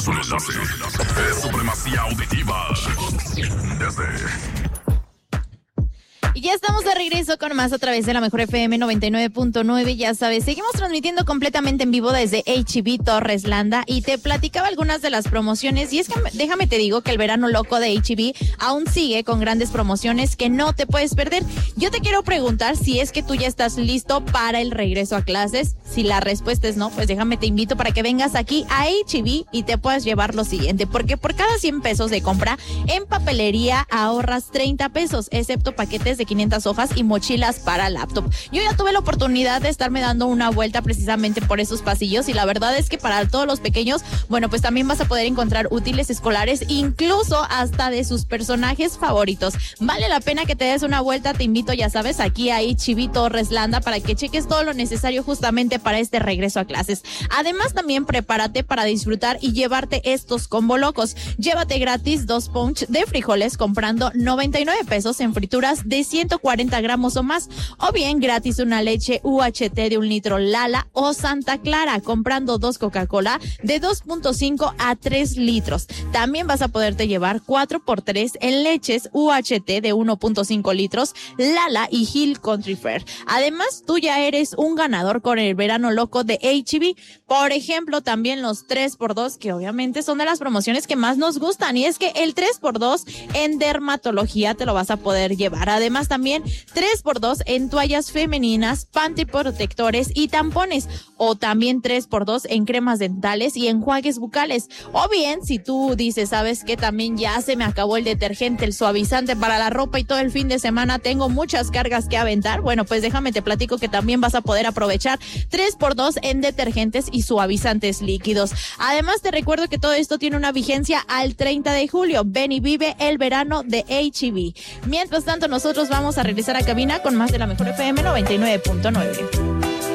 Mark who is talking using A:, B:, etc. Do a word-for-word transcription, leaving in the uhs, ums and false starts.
A: es un enlace. Es supremacía auditiva. Desde...
B: Y ya estamos de regreso con más a través de la Mejor F M noventa y nueve punto nueve. Ya sabes, seguimos transmitiendo completamente en vivo desde H E B Torres Landa y te platicaba algunas de las promociones. Y es que déjame te digo que el verano loco de H E B aún sigue con grandes promociones que no te puedes perder. Yo te quiero preguntar si es que tú ya estás listo para el regreso a clases. Si la respuesta es no, pues déjame te invito para que vengas aquí a H E B y te puedas llevar lo siguiente. Porque por cada cien pesos de compra en papelería ahorras treinta pesos, excepto paquetes de quinientas hojas y mochilas para laptop. Yo ya tuve la oportunidad de estarme dando una vuelta precisamente por esos pasillos y la verdad es que para todos los pequeños, bueno, pues también vas a poder encontrar útiles escolares, incluso hasta de sus personajes favoritos. Vale la pena que te des una vuelta, te invito, ya sabes, aquí a H E B Torres Landa para que cheques todo lo necesario justamente para este regreso a clases. Además, también prepárate para disfrutar y llevarte estos combo locos. Llévate gratis dos punch de frijoles comprando noventa y nueve pesos en frituras de ciento cuarenta gramos o más, o bien gratis una leche U H T de un litro Lala o Santa Clara comprando dos Coca-Cola de dos punto cinco a tres litros. También vas a poderte llevar cuatro por tres en leches U H T de uno punto cinco litros Lala y Hill Country Fair. Además, tú ya eres un ganador con el verano loco de H E B. Por ejemplo, también los tres por dos, que obviamente son de las promociones que más nos gustan, y es que el tres por dos en dermatología te lo vas a poder llevar. Además, también tres por dos en toallas femeninas, panty protectores y tampones, o también tres por dos en cremas dentales y enjuagues bucales. O bien, si tú dices, sabes que también ya se me acabó el detergente, el suavizante para la ropa y todo el fin de semana tengo muchas cargas que aventar, bueno, pues déjame te platico que también vas a poder aprovechar tres por dos en detergentes y suavizantes líquidos. Además, te recuerdo que todo esto tiene una vigencia al treinta de julio. Ven y vive el verano de H E B. Mientras tanto, nosotros vamos a regresar a cabina con más de la Mejor F M noventa y nueve punto nueve.